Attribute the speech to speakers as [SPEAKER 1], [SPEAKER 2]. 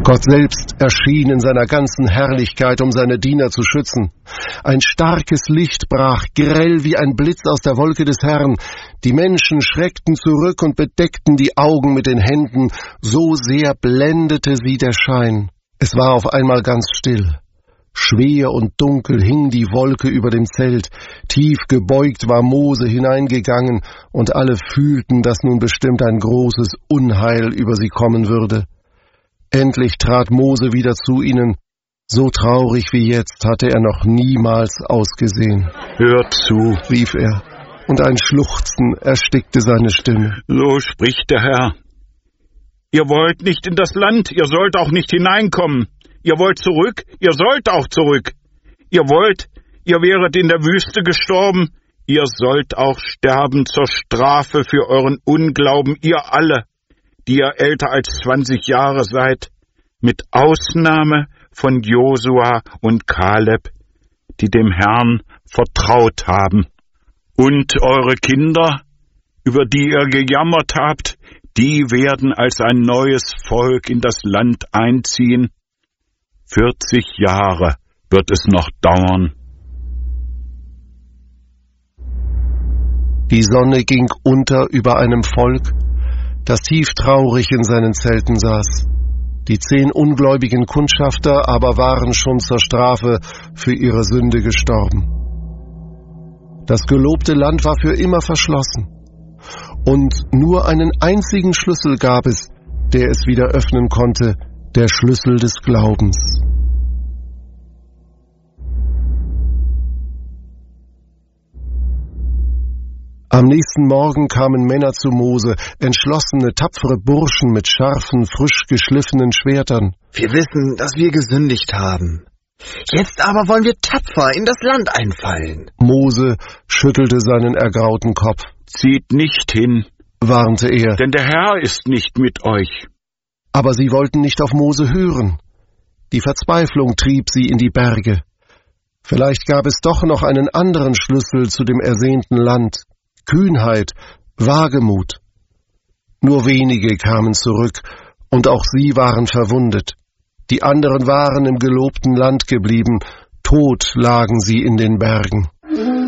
[SPEAKER 1] Gott selbst erschien in seiner ganzen Herrlichkeit, um seine Diener zu schützen. Ein starkes Licht brach, grell wie ein Blitz aus der Wolke des Herrn. Die Menschen schreckten zurück und bedeckten die Augen mit den Händen, so sehr blendete sie der Schein. Es war auf einmal ganz still. Schwer und dunkel hing die Wolke über dem Zelt, tief gebeugt war Mose hineingegangen, und alle fühlten, dass nun bestimmt ein großes Unheil über sie kommen würde. Endlich trat Mose wieder zu ihnen. So traurig wie jetzt hatte er noch niemals ausgesehen.
[SPEAKER 2] »Hört zu«,
[SPEAKER 1] rief er, und ein Schluchzen erstickte seine Stimme.
[SPEAKER 2] »So spricht der Herr. Ihr wollt nicht in das Land, ihr sollt auch nicht hineinkommen. Ihr wollt zurück, ihr sollt auch zurück. Ihr wollt, ihr wäret in der Wüste gestorben, ihr sollt auch sterben zur Strafe für euren Unglauben, ihr alle, die ihr älter als 20 Jahre seid, mit Ausnahme von Josua und Kaleb, die dem Herrn vertraut haben. Und eure Kinder, über die ihr gejammert habt, die werden als ein neues Volk in das Land einziehen. 40 Jahre wird es noch dauern.«
[SPEAKER 1] Die Sonne ging unter über einem Volk, das tief traurig in seinen Zelten saß. Die 10 ungläubigen Kundschafter aber waren schon zur Strafe für ihre Sünde gestorben. Das gelobte Land war für immer verschlossen, und nur einen einzigen Schlüssel gab es, der es wieder öffnen konnte, der Schlüssel des Glaubens. Am nächsten Morgen kamen Männer zu Mose, entschlossene, tapfere Burschen mit scharfen, frisch geschliffenen Schwertern.
[SPEAKER 3] »Wir wissen, dass wir gesündigt haben. Jetzt aber wollen wir tapfer in das Land einfallen.«
[SPEAKER 1] Mose schüttelte seinen ergrauten Kopf.
[SPEAKER 2] »Zieht nicht hin«,
[SPEAKER 1] warnte er,
[SPEAKER 2] »denn der Herr ist nicht mit euch.«
[SPEAKER 1] Aber sie wollten nicht auf Mose hören. Die Verzweiflung trieb sie in die Berge. Vielleicht gab es doch noch einen anderen Schlüssel zu dem ersehnten Land. Kühnheit, Wagemut. Nur wenige kamen zurück, und auch sie waren verwundet. Die anderen waren im gelobten Land geblieben, tot lagen sie in den Bergen.